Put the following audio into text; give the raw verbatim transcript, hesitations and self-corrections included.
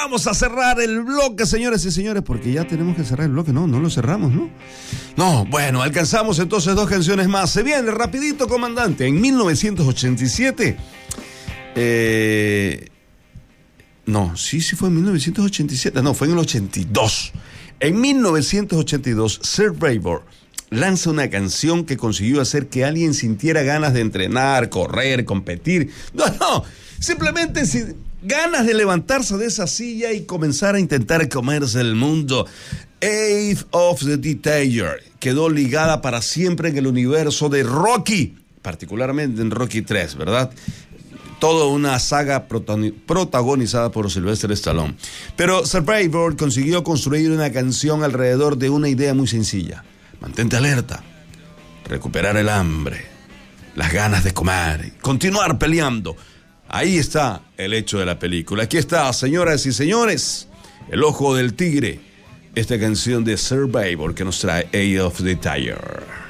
vamos a cerrar el bloque, señores y señores, porque ya tenemos que cerrar el bloque. No, no lo cerramos, ¿no? No, bueno, alcanzamos entonces dos canciones más. Se viene rapidito, comandante. En mil novecientos ochenta y siete... Eh, no, sí, sí fue en mil novecientos ochenta y siete. No, fue en el ochenta y dos. En mil novecientos ochenta y dos, Survivor lanza una canción que consiguió hacer que alguien sintiera ganas de entrenar, correr, competir. No, no, simplemente si, ganas de levantarse de esa silla y comenzar a intentar comerse el mundo. Eye of the Detayer quedó ligada para siempre en el universo de Rocky, particularmente en Rocky tres, ¿verdad? Toda una saga protagonizada por Sylvester Stallone. Pero Survivor consiguió construir una canción alrededor de una idea muy sencilla. Mantente alerta, recuperar el hambre, las ganas de comer, continuar peleando. Ahí está el hecho de la película. Aquí está, señoras y señores, El Ojo del Tigre, esta canción de Survivor que nos trae Eye of the Tiger.